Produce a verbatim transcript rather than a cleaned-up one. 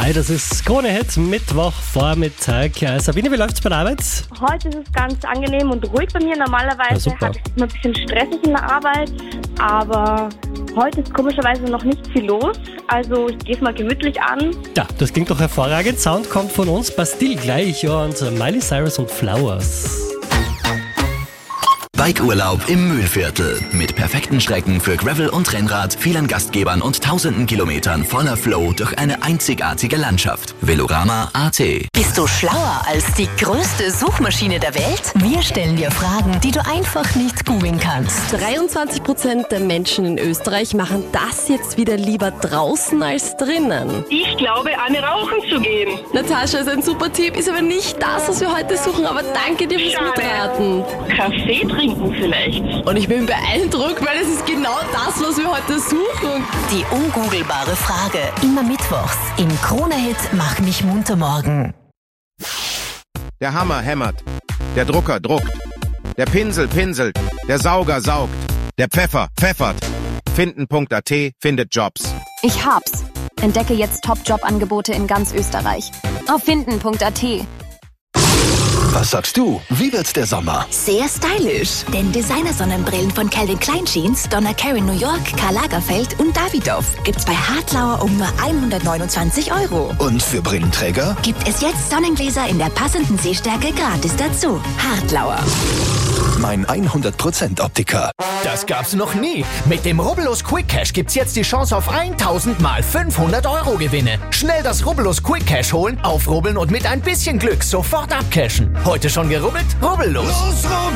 Hi, das ist Krone Hit, Mittwochvormittag. Ja, Sabine, wie läuft's bei der Arbeit? Heute ist es ganz angenehm und ruhig bei mir. Normalerweise Ja, hatte ich immer ein bisschen stressig in der Arbeit, aber heute ist komischerweise noch nicht viel los. Also ich gehe es mal gemütlich an. Ja, das klingt doch hervorragend. Sound kommt von uns, Bastille gleich und Miley Cyrus und Flowers. Bikeurlaub im Mühlviertel. Mit perfekten Strecken für Gravel und Rennrad, vielen Gastgebern und tausenden Kilometern voller Flow durch eine einzigartige Landschaft. Velorama Punkt a t. Bist du schlauer als die größte Suchmaschine der Welt? Wir stellen dir Fragen, die du einfach nicht googeln kannst. dreiundzwanzig Prozent der Menschen in Österreich machen das jetzt wieder lieber draußen als drinnen. Ich glaube, Anne rauchen zu gehen. Natascha ist ein super Tipp, ist aber nicht das, was wir heute suchen, aber danke dir fürs Schade. Mitraten. Kaffee trinken vielleicht. Und ich bin beeindruckt, weil es ist genau das, was wir heute suchen. Die ungoogelbare Frage. Immer mittwochs im Krone-Hit Mach mich munter morgen. Der Hammer hämmert, der Drucker druckt, der Pinsel pinselt, der Sauger saugt, der Pfeffer pfeffert. Finden Punkt a t findet Jobs. Ich hab's. Entdecke jetzt Top-Job-Angebote in ganz Österreich. Auf finden Punkt a t. Was sagst du? Wie wird's der Sommer? Sehr stylisch. Denn Designer-Sonnenbrillen von Calvin Klein Jeans, Donna Karan New York, Karl Lagerfeld und Davidoff gibt's bei Hartlauer um nur hundertneunundzwanzig Euro. Und für Brillenträger? Gibt es jetzt Sonnengläser in der passenden Sehstärke gratis dazu. Hartlauer. Mein hundert Prozent Optiker. Das gab's noch nie. Mit dem Rubbellos Quick Cash gibt's jetzt die Chance auf tausend mal fünfhundert Euro Gewinne. Schnell das Rubbellos Quick Cash holen, aufrubbeln und mit ein bisschen Glück sofort abcashen. Heute schon gerubbelt? Rubbellos. Los, rubbeln!